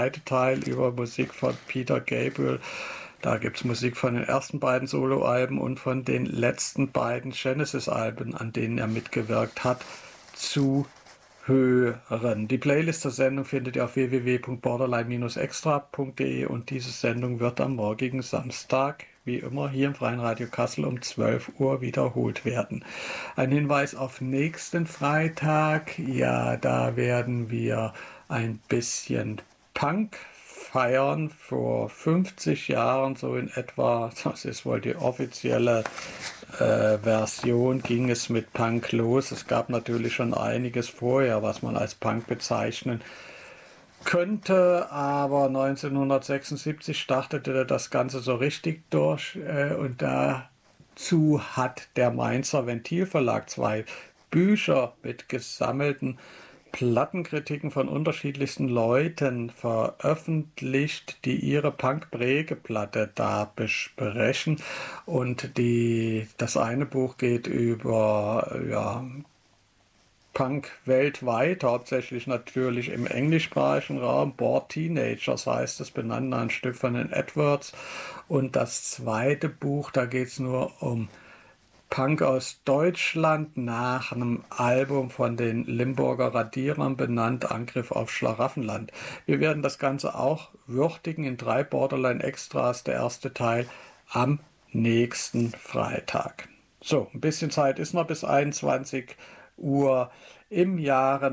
zweite Teil über Musik von Peter Gabriel. Da gibt es Musik von den ersten beiden Soloalben und von den letzten beiden Genesis-Alben, an denen er mitgewirkt hat, zu hören. Die Playlist der Sendung findet ihr auf www.borderline-extra.de und diese Sendung wird am morgigen Samstag, wie immer, hier im Freien Radio Kassel um 12 Uhr wiederholt werden. Ein Hinweis auf nächsten Freitag. Ja, da werden wir ein bisschen Punk feiern. Vor 50 Jahren, so in etwa, das ist wohl die offizielle Version, ging es mit Punk los. Es gab natürlich schon einiges vorher, was man als Punk bezeichnen könnte, aber 1976 startete das Ganze so richtig durch und dazu hat der Mainzer Ventilverlag 2 Bücher mit gesammelten Plattenkritiken von unterschiedlichsten Leuten veröffentlicht, die ihre Punk-Prägeplatte da besprechen. Und das eine Buch geht über Punk weltweit, hauptsächlich natürlich im englischsprachigen Raum. Bored Teenagers heißt es, benannt nach ein Stück von den Edwards. Und das zweite Buch, da geht es nur um Punk aus Deutschland nach einem Album von den Limburger Radierern, benannt Angriff auf Schlaraffenland. Wir werden das Ganze auch würdigen in 3 Borderline-Extras, der erste Teil am nächsten Freitag. So, ein bisschen Zeit ist noch bis 21 Uhr. Im Jahre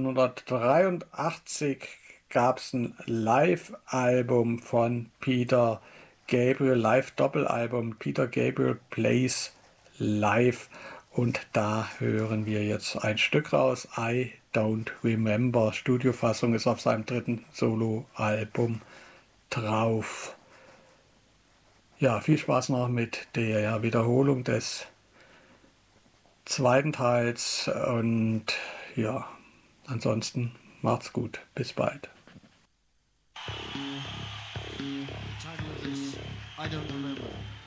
1983 gab es ein Live-Album von Peter Gabriel, Live-Doppelalbum, Peter Gabriel Plays Live, und da hören wir jetzt ein Stück raus. I Don't Remember. Studiofassung ist auf seinem 3. Soloalbum drauf. Ja, viel Spaß noch mit der Wiederholung des zweiten Teils und ja, ansonsten macht's gut. Bis bald. The title of this, I Don't Remember.